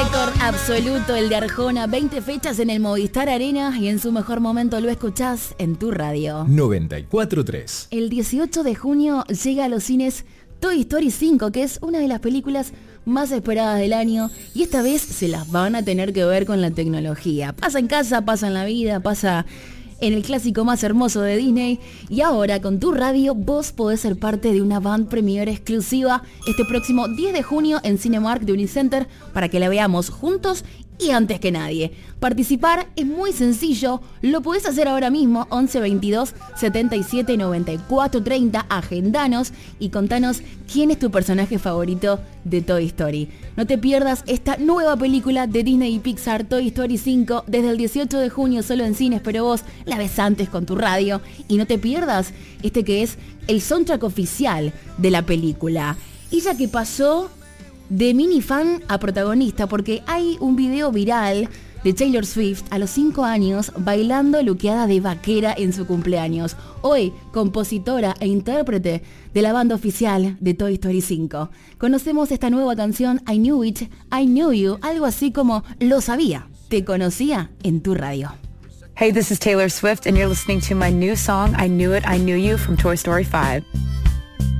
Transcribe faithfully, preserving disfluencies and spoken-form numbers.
Récord absoluto, el de Arjona, veinte fechas en el Movistar Arena y en su mejor momento lo escuchás en tu radio. noventa y cuatro punto tres. El dieciocho de junio llega a los cines Toy Story cinco, que es una de las películas más esperadas del año y esta vez se las van a tener que ver con la tecnología. Pasa en casa, pasa en la vida, pasa en el clásico más hermoso de Disney y ahora con tu radio vos podés ser parte de una band premiere exclusiva este próximo diez de junio en Cinemark de Unicenter para que la veamos juntos y antes que nadie. Participar es muy sencillo, lo podés hacer ahora mismo, once veintidós setenta y siete noventa y cuatro treinta, agendanos y contanos quién es tu personaje favorito de Toy Story. No te pierdas esta nueva película de Disney y Pixar, Toy Story cinco, desde el dieciocho de junio solo en cines, pero vos la ves antes con tu radio. Y no te pierdas este que es el soundtrack oficial de la película. Ella que pasó de minifan a protagonista, porque hay un video viral de Taylor Swift a los cinco años bailando luqueada de vaquera en su cumpleaños. Hoy, compositora e intérprete de la banda oficial de Toy Story cinco. Conocemos esta nueva canción, I Knew It, I Knew You, algo así como Lo Sabía, Te Conocía, en tu radio. Hey, this is Taylor Swift and you're listening to my new song, I Knew It, I Knew You from Toy Story five.